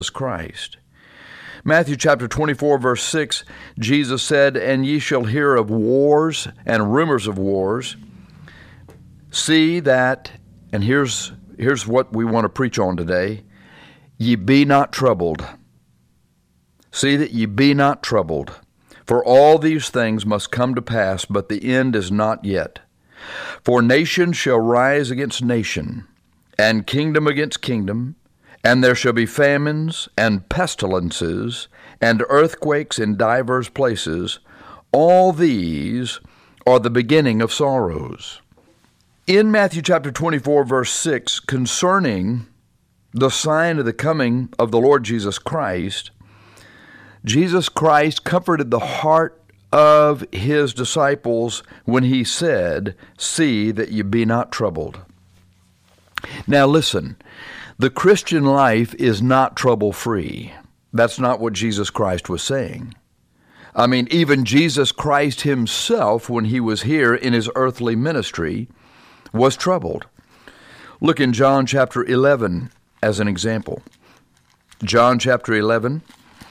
Christ. Matthew chapter 24, verse 6, Jesus said, "And ye shall hear of wars and rumors of wars. See that," and here's what we want to preach on today, "ye be not troubled. See that ye be not troubled. For all these things must come to pass, but the end is not yet. For nation shall rise against nation, and kingdom against kingdom, and there shall be famines and pestilences and earthquakes in divers places. All these are the beginning of sorrows." In Matthew chapter 24, verse 6, concerning the sign of the coming of the Lord Jesus Christ, Jesus Christ comforted the heart of his disciples when he said, "See that ye be not troubled." Now listen, the Christian life is not trouble-free. That's not what Jesus Christ was saying. I mean, even Jesus Christ himself, when he was here in his earthly ministry, was troubled. Look in John chapter 11 as an example. John chapter 11,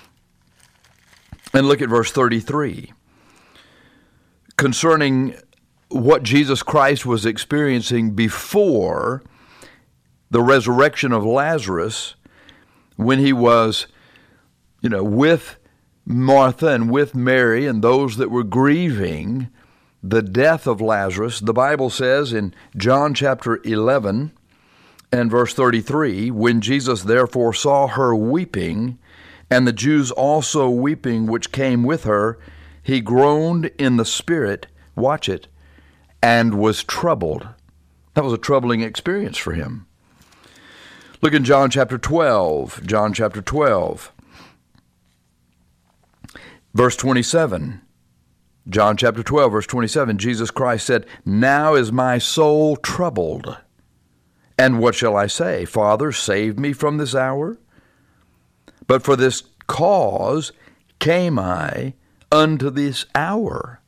and look at verse 33. Concerning what Jesus Christ was experiencing before the resurrection of Lazarus, when he was, with Martha and with Mary and those that were grieving the death of Lazarus, the Bible says in John chapter 11 and verse 33, "When Jesus therefore saw her weeping, and the Jews also weeping which came with her, he groaned in the spirit," watch it, "and was troubled." That was a troubling experience for him. Look in John chapter 12, verse 27. John chapter 12, verse 27, Jesus Christ said, "Now is my soul troubled. And what shall I say? Father, save me from this hour? But for this cause came I unto this hour."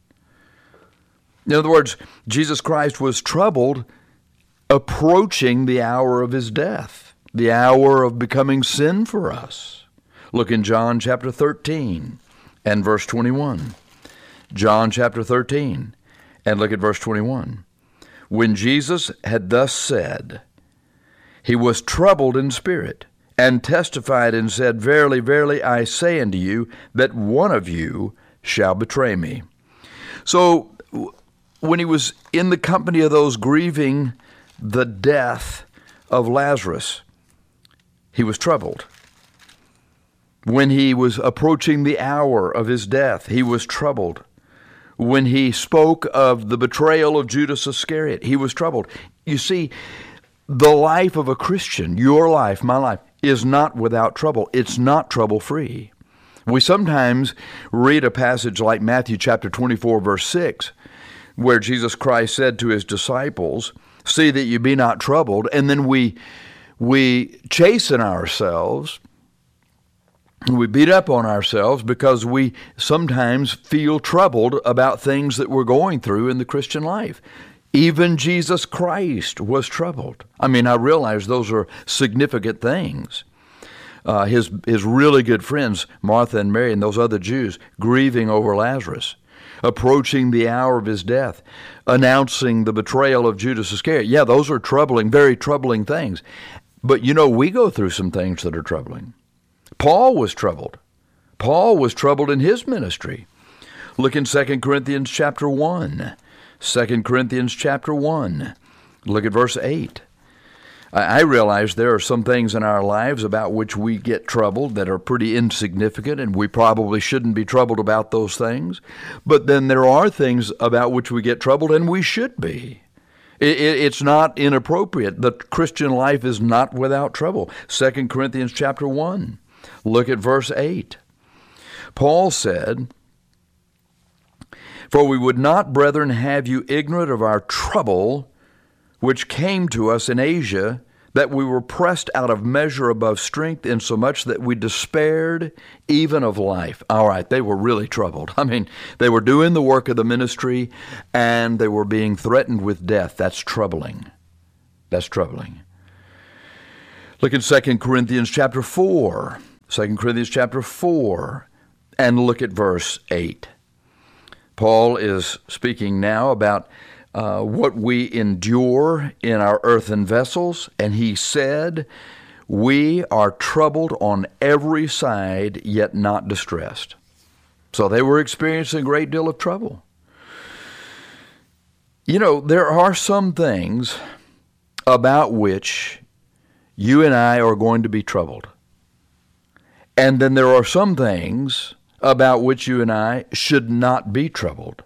In other words, Jesus Christ was troubled approaching the hour of his death, the hour of becoming sin for us. Look in John chapter 13 and verse 21. John chapter 13, and look at verse 21. "When Jesus had thus said, he was troubled in spirit, and testified and said, Verily, verily, I say unto you, that one of you shall betray me." So when he was in the company of those grieving the death of Lazarus, he was troubled. When he was approaching the hour of his death, he was troubled. When he spoke of the betrayal of Judas Iscariot, he was troubled. You see, the life of a Christian, your life, my life, is not without trouble. It's not trouble-free. We sometimes read a passage like Matthew chapter 24, verse 6, where Jesus Christ said to his disciples, "See that you be not troubled," and then we chasten ourselves, we beat up on ourselves because we sometimes feel troubled about things that we're going through in the Christian life. Even Jesus Christ was troubled. I mean, I realize those are significant things. His really good friends, Martha and Mary and those other Jews, grieving over Lazarus, approaching the hour of his death, announcing the betrayal of Judas Iscariot. Yeah, those are troubling, very troubling things. But we go through some things that are troubling. Paul was troubled. Paul was troubled in his ministry. Look in 2 Corinthians chapter 1. 2 Corinthians chapter 1. Look at verse 8. I realize there are some things in our lives about which we get troubled that are pretty insignificant, and we probably shouldn't be troubled about those things. But then there are things about which we get troubled, and we should be. It's not inappropriate. The Christian life is not without trouble. 2 Corinthians chapter 1. Look at verse 8. Paul said, "For we would not, brethren, have you ignorant of our trouble, which came to us in Asia, that we were pressed out of measure above strength, insomuch that we despaired even of life." All right, they were really troubled. I mean, they were doing the work of the ministry, and they were being threatened with death. That's troubling. That's troubling. Look in 2 Corinthians chapter 4. 2 Corinthians chapter 4, and look at verse 8. Paul is speaking now about what we endure in our earthen vessels, and he said, "We are troubled on every side, yet not distressed." So they were experiencing a great deal of trouble. You know, there are some things about which you and I are going to be troubled. And then there are some things about which you and I should not be troubled.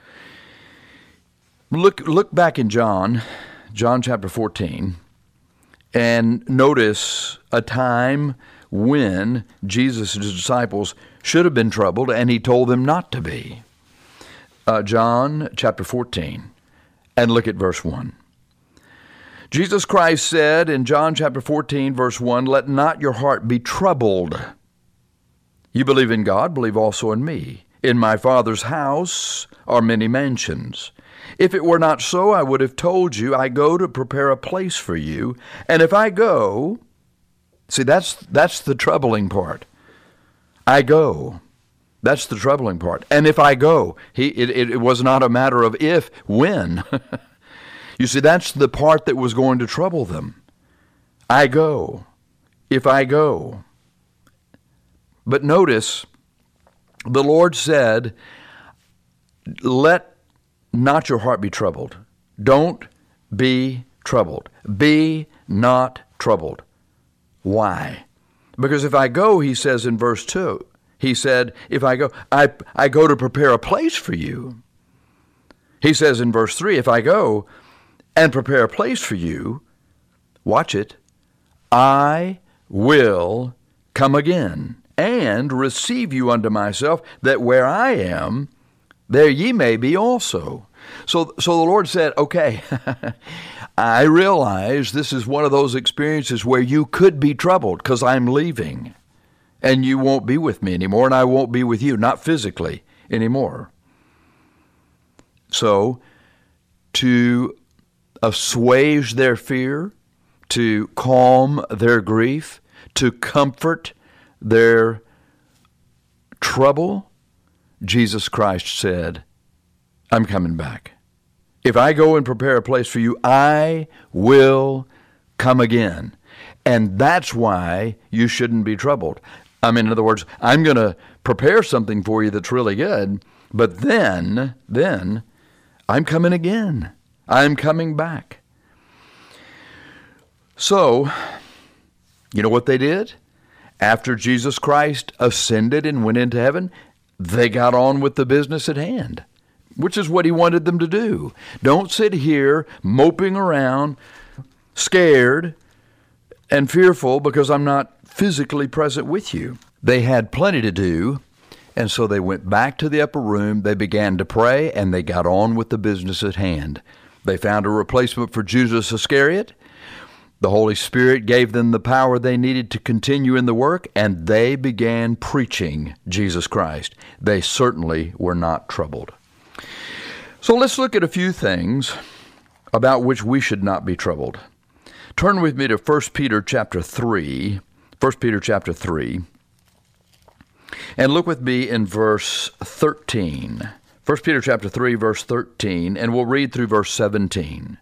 Look back in John chapter 14, and notice a time when Jesus' disciples should have been troubled, and he told them not to be. John chapter 14, and look at verse 1. Jesus Christ said in John chapter 14, verse 1, "Let not your heart be troubled. You believe in God, believe also in me. In my Father's house are many mansions. If it were not so, I would have told you, I go to prepare a place for you. And if I go," see, that's the troubling part. I go. That's the troubling part. And if I go, it was not a matter of if, when. You see, that's the part that was going to trouble them. I go. If I go. But notice, the Lord said, "Let not your heart be troubled." Don't be troubled. Be not troubled. Why? Because if I go, he says in verse 2, he said, if I go, I go to prepare a place for you. He says in verse 3, if I go and prepare a place for you, watch it, I will come again and receive you unto myself, that where I am, there ye may be also. So the Lord said, okay, I realize this is one of those experiences where you could be troubled because I'm leaving and you won't be with me anymore, and I won't be with you, not physically anymore. So to assuage their fear, to calm their grief, to comfort their trouble, Jesus Christ said, I'm coming back. If I go and prepare a place for you, I will come again. And that's why you shouldn't be troubled. I mean, in other words, I'm going to prepare something for you that's really good, but then I'm coming again. I'm coming back. So, you know what they did? After Jesus Christ ascended and went into heaven, they got on with the business at hand, which is what he wanted them to do. Don't sit here moping around, scared and fearful because I'm not physically present with you. They had plenty to do, and so they went back to the upper room, they began to pray, and they got on with the business at hand. They found a replacement for Judas Iscariot. The Holy Spirit gave them the power they needed to continue in the work, and they began preaching Jesus Christ. They certainly were not troubled. So let's look at a few things about which we should not be troubled. Turn with me to 1 Peter chapter 3, 1 Peter chapter 3, and look with me in verse 13. 1 Peter chapter 3, verse 13, and we'll read through verse 17.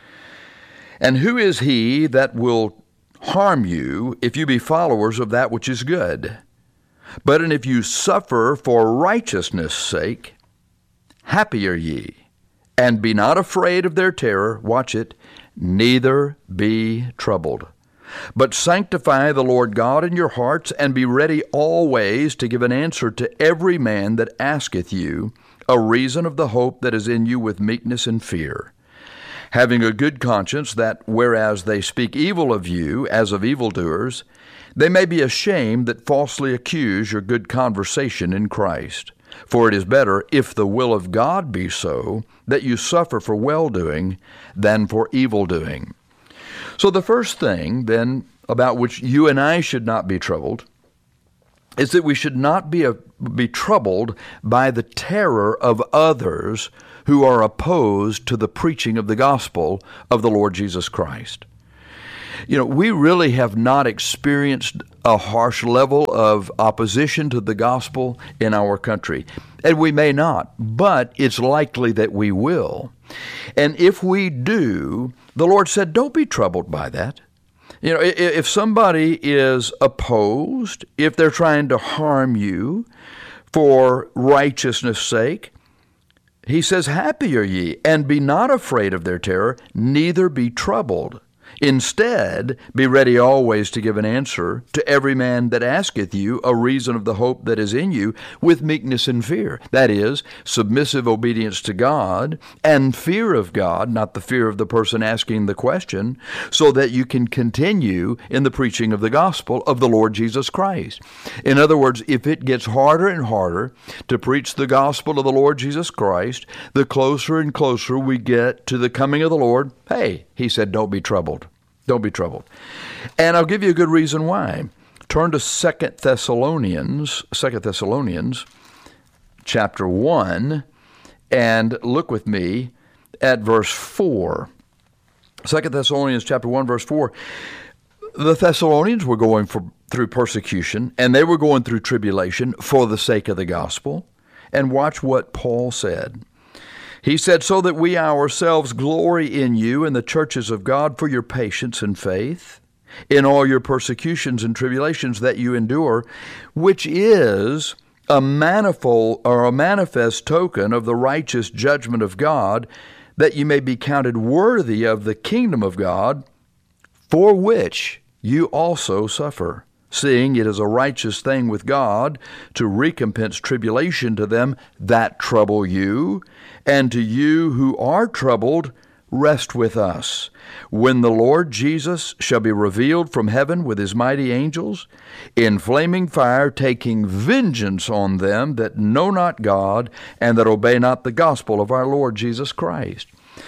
And who is he that will harm you if you be followers of that which is good? But and if you suffer for righteousness' sake, happy are ye, and be not afraid of their terror, watch it, neither be troubled. But sanctify the Lord God in your hearts, and be ready always to give an answer to every man that asketh you a reason of the hope that is in you with meekness and fear, having a good conscience, that whereas they speak evil of you as of evildoers, they may be ashamed that falsely accuse your good conversation in Christ. For it is better, if the will of God be so, that you suffer for well-doing than for evil-doing. So the first thing, then, about which you and I should not be troubled is that we should not be troubled by the terror of others who are opposed to the preaching of the gospel of the Lord Jesus Christ. We really have not experienced a harsh level of opposition to the gospel in our country. And we may not, but it's likely that we will. And if we do, the Lord said, don't be troubled by that. If somebody is opposed, if they're trying to harm you for righteousness' sake, He says, happy are ye, and be not afraid of their terror, neither be troubled. Instead, be ready always to give an answer to every man that asketh you a reason of the hope that is in you with meekness and fear. That is, submissive obedience to God and fear of God, not the fear of the person asking the question, so that you can continue in the preaching of the gospel of the Lord Jesus Christ. In other words, if it gets harder and harder to preach the gospel of the Lord Jesus Christ, the closer and closer we get to the coming of the Lord, hey, He said, don't be troubled. Don't be troubled. And I'll give you a good reason why. Turn to 2 Thessalonians chapter 1, and look with me at verse 4. 2 Thessalonians chapter 1, verse 4. The Thessalonians were going through persecution, and they were going through tribulation for the sake of the gospel. And watch what Paul said. He said, so that we ourselves glory in you in the churches of God for your patience and faith, in all your persecutions and tribulations that you endure, which is a manifold or a manifest token of the righteous judgment of God, that you may be counted worthy of the kingdom of God, for which you also suffer, seeing it is a righteous thing with God to recompense tribulation to them that trouble you, and to you who are troubled, rest with us, when the Lord Jesus shall be revealed from heaven with His mighty angels, in flaming fire, taking vengeance on them that know not God, and that obey not the gospel of our Lord Jesus Christ.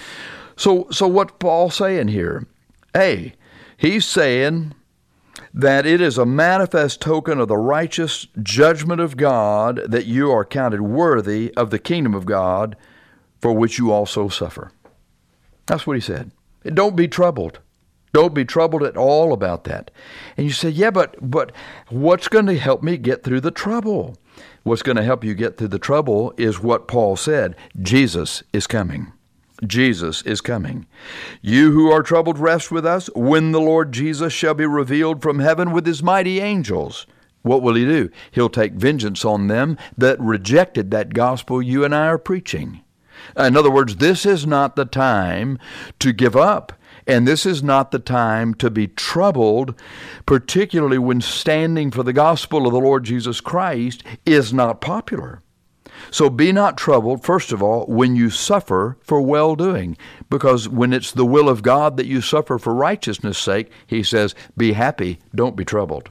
So what's Paul saying here? Hey, he's saying that it is a manifest token of the righteous judgment of God that you are counted worthy of the kingdom of God, for which you also suffer. That's what he said. Don't be troubled. Don't be troubled at all about that. And you say, yeah, but what's going to help me get through the trouble? What's going to help you get through the trouble is what Paul said. Jesus is coming. Jesus is coming. You who are troubled, rest with us when the Lord Jesus shall be revealed from heaven with His mighty angels. What will He do? He'll take vengeance on them that rejected that gospel you and I are preaching. In other words, this is not the time to give up, and this is not the time to be troubled, particularly when standing for the gospel of the Lord Jesus Christ is not popular. So be not troubled, first of all, when you suffer for well-doing, because when it's the will of God that you suffer for righteousness' sake, He says, be happy, don't be troubled.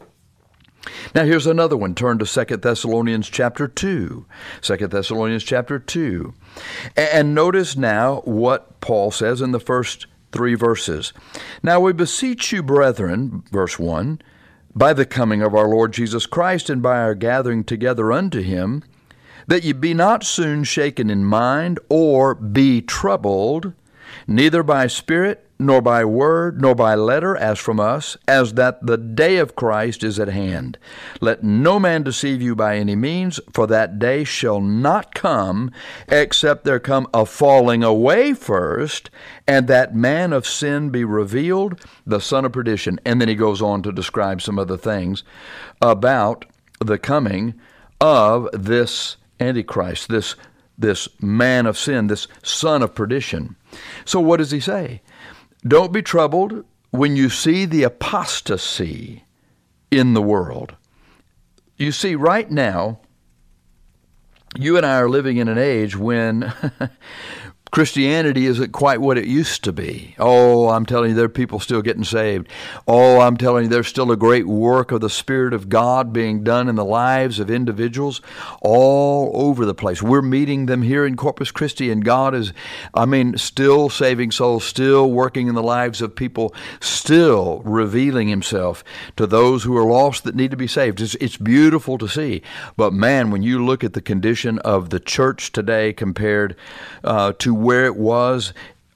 Now here's another one. Turn to 2 Thessalonians chapter 2. 2 Thessalonians chapter 2. And notice now what Paul says in the first 3 verses. Now we beseech you, brethren, verse 1, by the coming of our Lord Jesus Christ and by our gathering together unto Him, that ye be not soon shaken in mind, or be troubled, neither by spirit, nor by word, nor by letter, as from us, as that the day of Christ is at hand. Let no man deceive you by any means, for that day shall not come, except there come a falling away first, and that man of sin be revealed, the son of perdition. And then he goes on to describe some other things about the coming of this Antichrist, this man of sin, this son of perdition. So what does he say? Don't be troubled when you see the apostasy in the world. You see, right now, you and I are living in an age when Christianity isn't quite what it used to be. Oh, I'm telling you, there are people still getting saved. Oh, I'm telling you, there's still a great work of the Spirit of God being done in the lives of individuals all over the place. We're meeting them here in Corpus Christi, and God is, still saving souls, still working in the lives of people, still revealing Himself to those who are lost that need to be saved. It's beautiful to see. But man, when you look at the condition of the church today compared to where it was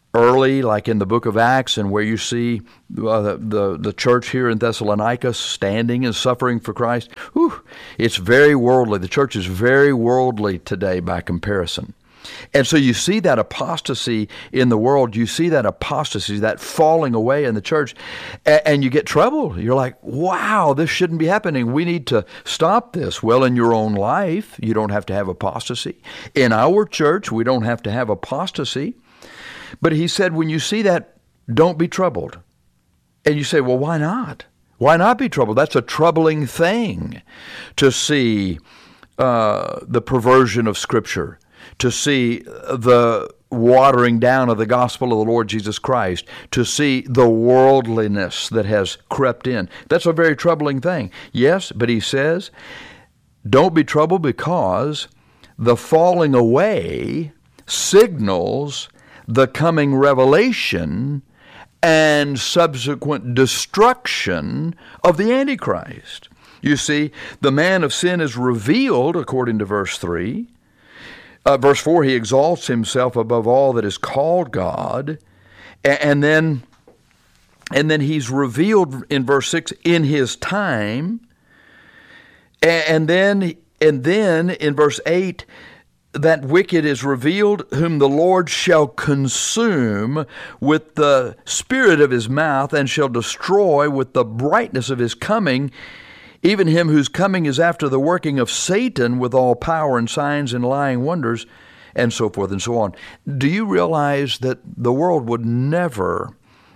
early, like in the book of Acts, and where you see the church here in Thessalonica standing and suffering for Christ, it's very worldly. The church is very worldly today by comparison. And so you see that apostasy in the world. You see that apostasy, that falling away in the church, and you get troubled. You're like, wow, this shouldn't be happening. We need to stop this. Well, in your own life, you don't have to have apostasy. In our church, we don't have to have apostasy. But he said, when you see that, don't be troubled. And you say, well, why not? Why not be troubled? That's a troubling thing to see the perversion of Scripture, to see the watering down of the gospel of the Lord Jesus Christ, to see the worldliness that has crept in. That's a very troubling thing. Yes, but he says, don't be troubled, because the falling away signals the coming revelation and subsequent destruction of the Antichrist. You see, the man of sin is revealed, according to verse 3. Verse 4, he exalts himself above all that is called God. And then he's revealed in verse 6 in his time. And then in verse 8, that wicked is revealed, whom the Lord shall consume with the spirit of his mouth, and shall destroy with the brightness of his coming, even him whose coming is after the working of Satan with all power and signs and lying wonders, and so forth and so on. Do you realize that the world would never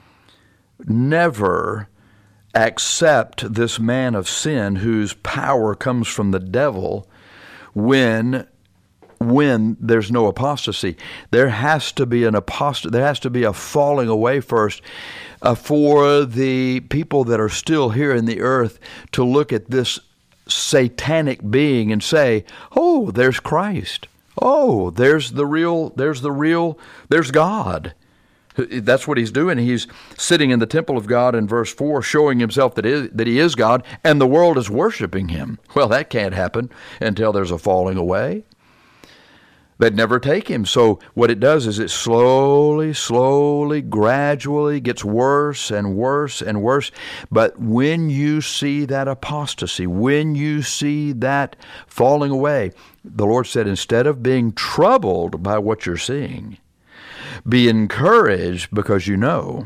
accept this man of sin whose power comes from the devil when there's no apostasy? There has to be there has to be a falling away first for the people that are still here in the earth to look at this satanic being and say, oh, there's Christ. Oh, there's God. That's what he's doing. He's sitting in the temple of God in verse 4, showing himself that he is God, and the world is worshiping him. Well, that can't happen until there's a falling away. They'd never take him. So what it does is it slowly, gradually gets worse and worse and worse. But when you see that apostasy, when you see that falling away, the Lord said, instead of being troubled by what you're seeing, be encouraged, because you know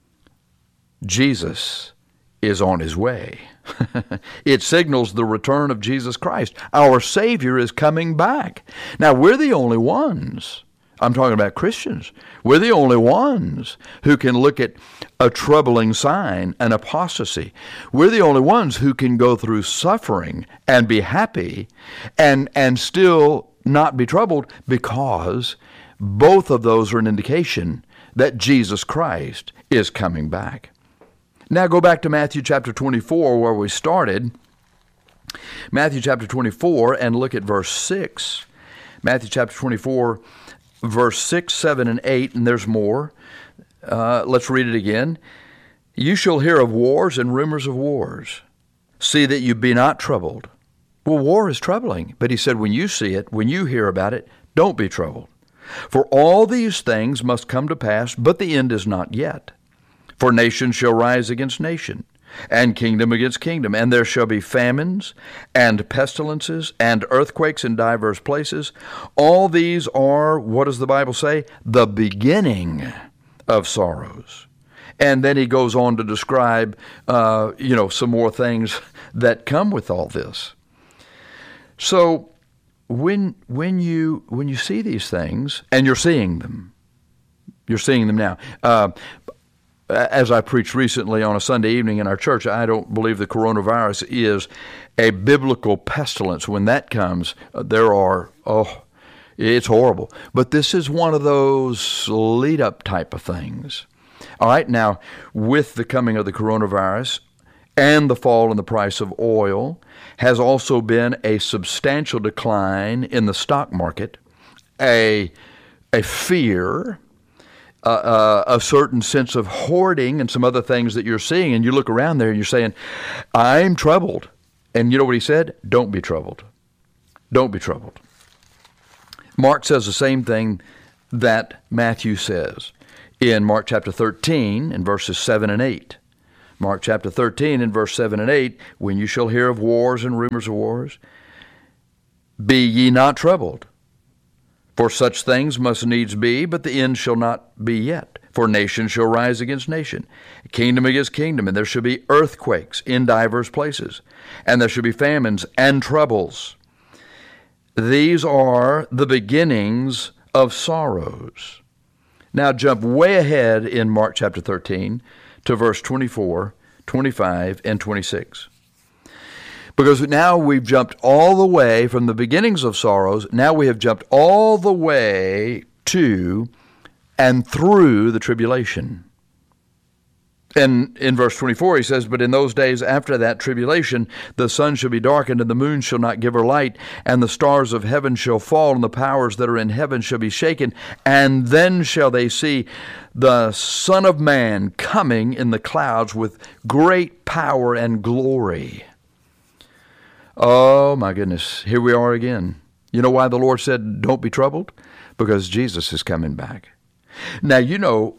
Jesus is on his way. It signals the return of Jesus Christ. Our Savior is coming back. Now, we're the only ones. I'm talking about Christians. We're the only ones who can look at a troubling sign, an apostasy. We're the only ones who can go through suffering and be happy and still not be troubled, because both of those are an indication that Jesus Christ is coming back. Now go back to Matthew chapter 24, where we started. Matthew chapter 24, and look at verse 6. Matthew chapter 24, verse 6, 7, and 8, and there's more. Let's read it again. You shall hear of wars and rumors of wars. See that you be not troubled. Well, war is troubling, but he said, when you see it, when you hear about it, don't be troubled. For all these things must come to pass, but the end is not yet. For nation shall rise against nation, and kingdom against kingdom, and there shall be famines, and pestilences, and earthquakes in divers places. All these are, what does the Bible say? The beginning of sorrows. And then he goes on to describe, some more things that come with all this. So when you see these things, and you're seeing them now. As I preached recently on a Sunday evening in our church, I don't believe the coronavirus is a biblical pestilence. When that comes, it's horrible. But this is one of those lead-up type of things. All right, now, with the coming of the coronavirus and the fall in the price of oil, has also been a substantial decline in the stock market, a fear, a certain sense of hoarding, and some other things that you're seeing, and you look around there and you're saying, I'm troubled. And you know what he said? Don't be troubled. Don't be troubled. Mark says the same thing that Matthew says. in Mark chapter 13 and verses 7 and 8. Mark chapter 13 and verse 7 and 8, when you shall hear of wars and rumors of wars, be ye not troubled. For such things must needs be, but the end shall not be yet. For nation shall rise against nation, kingdom against kingdom, and there shall be earthquakes in divers places, and there shall be famines and troubles. These are the beginnings of sorrows. Now jump way ahead in Mark chapter 13 to verse 24, 25, and 26. Because now we've jumped all the way from the beginnings of sorrows, now we have jumped all the way to and through the tribulation. And in verse 24 he says, but in those days after that tribulation, the sun shall be darkened, and the moon shall not give her light, and the stars of heaven shall fall, and the powers that are in heaven shall be shaken. And then shall they see the Son of Man coming in the clouds with great power and glory. Oh, my goodness. Here we are again. You know why the Lord said, don't be troubled? Because Jesus is coming back. Now, you know,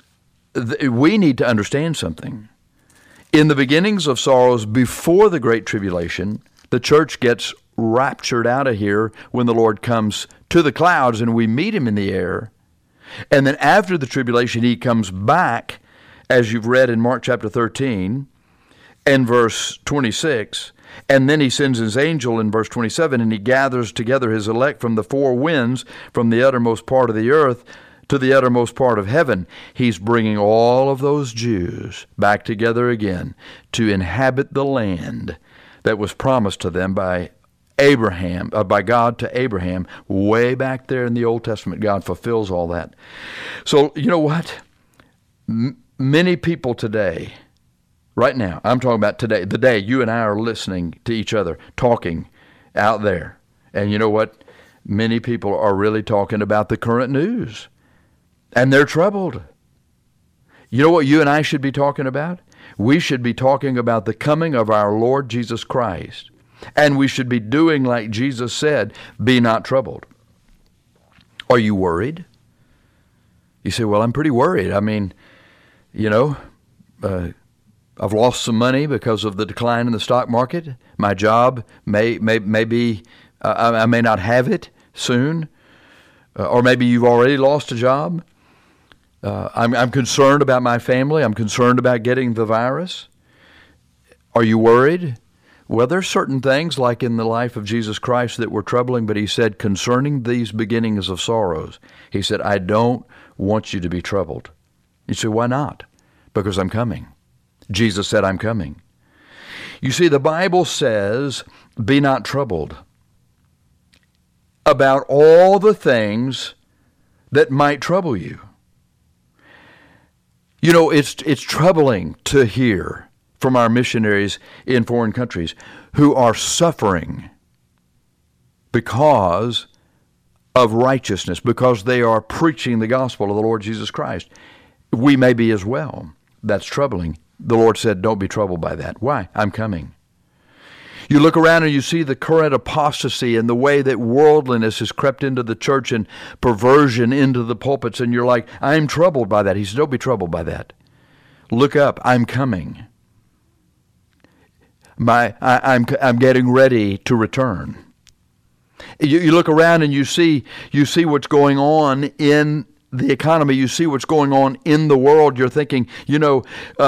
we need to understand something. In the beginnings of sorrows before the Great Tribulation, the church gets raptured out of here when the Lord comes to the clouds and we meet him in the air. And then after the tribulation, he comes back, as you've read in Mark chapter 13 and verse 26. And then he sends his angel in verse 27, and he gathers together his elect from the four winds, from the uttermost part of the earth to the uttermost part of heaven. He's bringing all of those Jews back together again to inhabit the land that was promised to them by Abraham, by God to Abraham, way back there in the Old Testament. God fulfills all that. So, you know what? Many people today, right now, I'm talking about today, the day you and I are listening to each other, talking out there. And you know what? Many people are really talking about the current news. And they're troubled. You know what you and I should be talking about? We should be talking about the coming of our Lord Jesus Christ. And we should be doing like Jesus said, be not troubled. Are you worried? You say, well, I'm pretty worried. I mean, you know, I've lost some money because of the decline in the stock market. My job may be, I may not have it soon. Or maybe you've already lost a job. I'm concerned about my family. I'm concerned about getting the virus. Are you worried? Well, there's certain things like in the life of Jesus Christ that were troubling, but he said, concerning these beginnings of sorrows, he said, I don't want you to be troubled. You say, why not? Because I'm coming. Jesus said, I'm coming. You see, the Bible says, be not troubled about all the things that might trouble you. You know, it's troubling to hear from our missionaries in foreign countries who are suffering because of righteousness, because they are preaching the gospel of the Lord Jesus Christ. We may be as well. That's troubling. The Lord said, don't be troubled by that. Why? I'm coming. You look around and you see the current apostasy and the way that worldliness has crept into the church and perversion into the pulpits, and you're like, I'm troubled by that. He said, don't be troubled by that. Look up. I'm coming. I'm getting ready to return. You look around and you see what's going on in the economy. You see what's going on in the world. You're thinking, you know,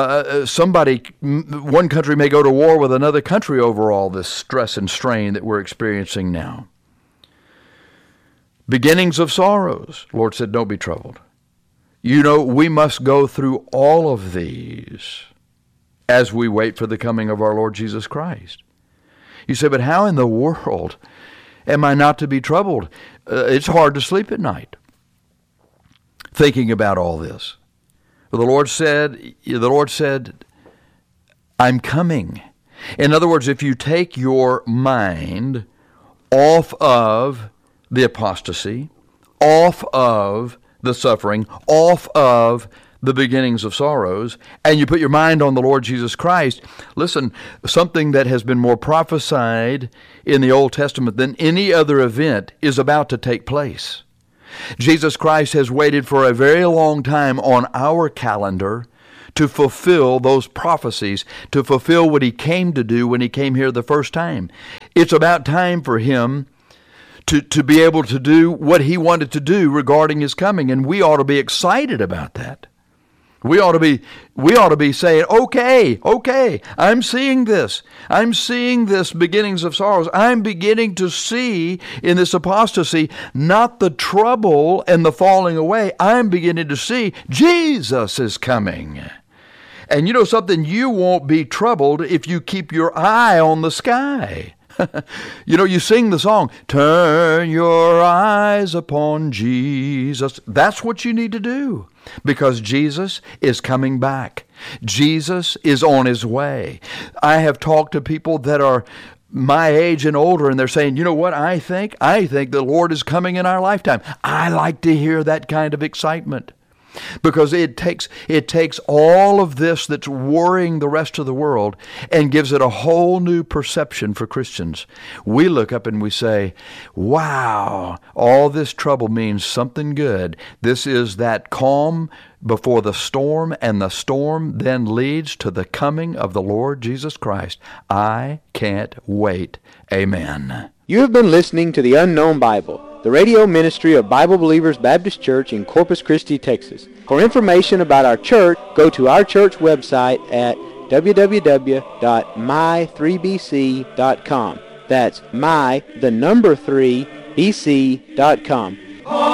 one country may go to war with another country over all this stress and strain that we're experiencing now. Beginnings of sorrows. The Lord said, don't be troubled. You know, we must go through all of these as we wait for the coming of our Lord Jesus Christ. You say, but how in the world am I not to be troubled? It's hard to sleep at night thinking about all this. Well, the Lord said, I'm coming. In other words, if you take your mind off of the apostasy, off of the suffering, off of the beginnings of sorrows, and you put your mind on the Lord Jesus Christ, listen, something that has been more prophesied in the Old Testament than any other event is about to take place. Jesus Christ has waited for a very long time on our calendar to fulfill those prophecies, to fulfill what he came to do when he came here the first time. It's about time for him to be able to do what he wanted to do regarding his coming, and we ought to be excited about that. We ought to be saying, okay, I'm seeing this. I'm seeing this beginnings of sorrows. I'm beginning to see in this apostasy not the trouble and the falling away. I'm beginning to see Jesus is coming. And you know something? You won't be troubled if you keep your eye on the sky. You know, you sing the song, turn your eyes upon Jesus. That's what you need to do, because Jesus is coming back. Jesus is on his way. I have talked to people that are my age and older, and they're saying, you know what I think? I think the Lord is coming in our lifetime. I like to hear that kind of excitement, because it takes all of this that's worrying the rest of the world and gives it a whole new perception for Christians. We look up and we say, wow, all this trouble means something good. This is that calm before the storm, and the storm then leads to the coming of the Lord Jesus Christ. I can't wait. Amen. You have been listening to The Unknown Bible, the radio ministry of Bible Believers Baptist Church in Corpus Christi, Texas. For information about our church, go to our church website at www.my3bc.com. That's my, the number 3, bc.com.